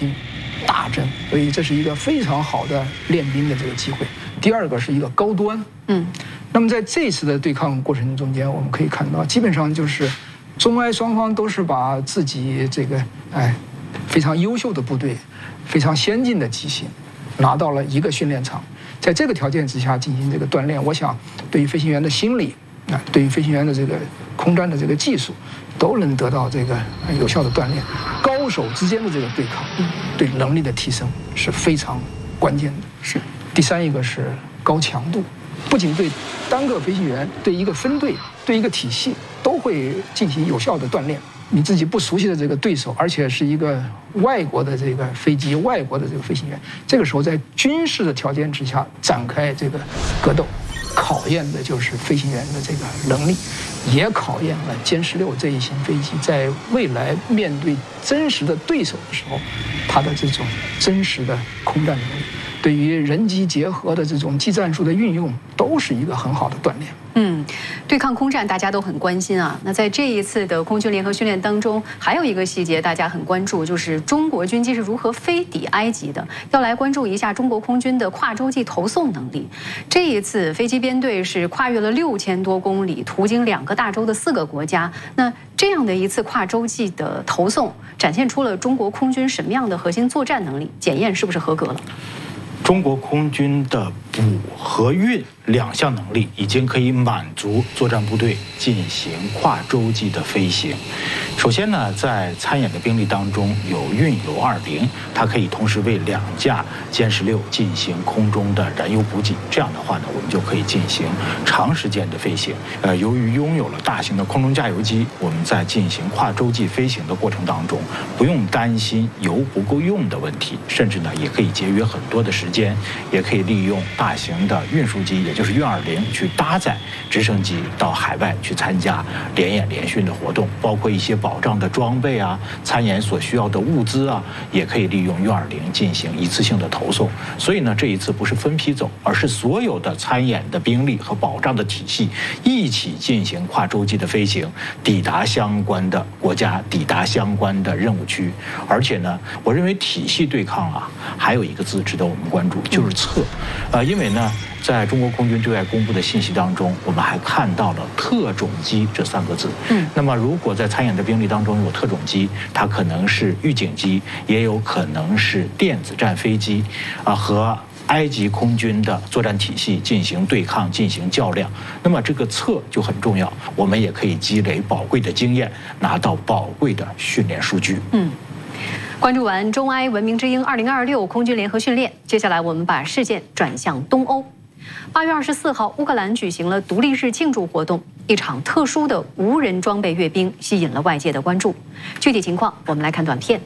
心大振，所以这是一个非常好的练兵的这个机会。第二个是一个高端，那么在这次的对抗过程中间，我们可以看到，基本上就是中埃双方都是把自己这个非常优秀的部队、非常先进的机型拿到了一个训练场，在这个条件之下进行这个锻炼，我想对于飞行员的心理对于飞行员的这个空战的这个技术，都能得到这个有效的锻炼。高手之间的这个对抗，对能力的提升是非常关键的。是。第三一个是高强度，不仅对单个飞行员、对一个分队、对一个体系都会进行有效的锻炼。你自己不熟悉的这个对手，而且是一个外国的这个飞机、外国的这个飞行员，这个时候在军事的条件之下展开这个格斗，考验的就是飞行员的这个能力，也考验了歼16这一型飞机在未来面对真实的对手的时候，它的这种真实的空战能力。对于人机结合的这种技战术的运用，都是一个很好的锻炼。 对抗空战大家都很关心啊。那在这一次的空军联合训练当中，还有一个细节大家很关注，就是中国军机是如何飞抵埃及的。要来关注一下中国空军的跨洲际投送能力。这一次飞机编队是跨越了6000多公里，途经2个大洲的4个国家。那这样的一次跨洲际的投送，展现出了中国空军什么样的核心作战能力？检验是不是合格了？ 中国空军的补和运2项能力已经可以满足作战部队进行跨洲际的飞行。首先呢，在参演的兵力当中有运油20，它可以同时为2架歼16进行空中的燃油补给。这样的话呢，我们就可以进行长时间的飞行。由于拥有了大型的空中加油机，我们在进行跨洲际飞行的过程当中，不用担心油不够用的问题，甚至呢也可以节约很多的时间，也可以利用大型的运输机，也就是运20去搭载直升机到海外去参加联演联训的活动，包括一些保障的装备啊、参演所需要的物资啊，也可以利用运20进行一次性的投送。所以呢，这一次不是分批走，而是所有的参演的兵力和保障的体系一起进行跨洲际的飞行，抵达相关的国家，抵达相关的任务区。而且呢，我认为体系对抗啊，还有一个字值得我们关注，就是策。因为呢，在中国空军对外公布的信息当中，我们还看到了特种机这3个字。那么如果在参演的兵力当中有特种机，它可能是预警机，也有可能是电子战飞机，和埃及空军的作战体系进行对抗、进行较量。那么这个策就很重要，我们也可以积累宝贵的经验，拿到宝贵的训练数据。 关注完中埃文明之鹰2026空军联合训练，接下来我们把视线转向东欧。8月24号，乌克兰举行了独立日庆祝活动，一场特殊的无人装备阅兵吸引了外界的关注。具体情况，我们来看短片。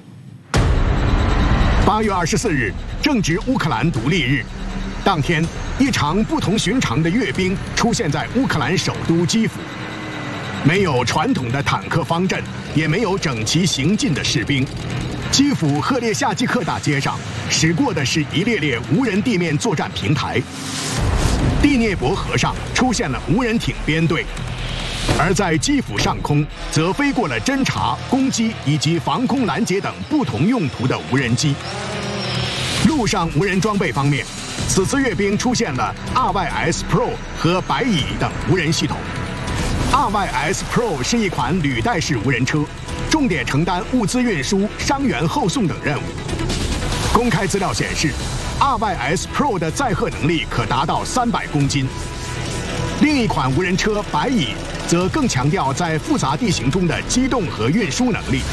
8月24日，正值乌克兰独立日，当天，一场不同寻常的阅兵出现在乌克兰首都基辅。没有传统的坦克方阵，也没有整齐行进的士兵。基辅赫列夏季克大街上驶过的是一列列无人地面作战平台，第聂伯河上出现了无人艇编队，而在基辅上空则飞过了侦察、攻击以及防空拦截等不同用途的无人机。陆上无人装备方面，此次阅兵出现了 RYS Pro 和白蚁等无人系统。RYS Pro 是一款履带式无人车，重点承担物资运输、伤员后送等任务。公开资料显示 ，RYS Pro 的载荷能力可达到300公斤。另一款无人车白蚁则更强调在复杂地形中的机动和运输能力。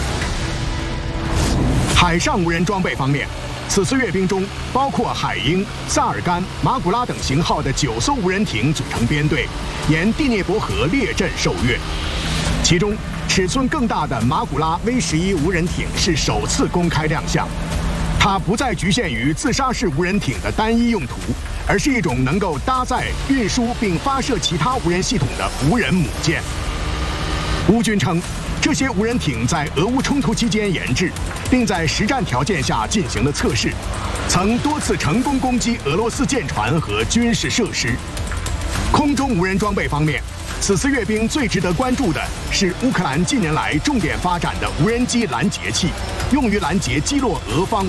海上无人装备方面，此次阅兵中包括海鹰、萨尔干、马古拉等型号的9艘无人艇组成编队，沿第聂伯河列阵受阅。其中，尺寸更大的马古拉 V11无人艇是首次公开亮相。它不再局限于自杀式无人艇的单一用途，而是一种能够搭载、运输并发射其他无人系统的无人母舰。乌军称，这些无人艇在俄乌冲突期间研制，并在实战条件下进行了测试，曾多次成功攻击俄罗斯舰船和军事设施。空中无人装备方面，此次阅兵最值得关注的是乌克兰近年来重点发展的无人机拦截器，用于拦截击落俄方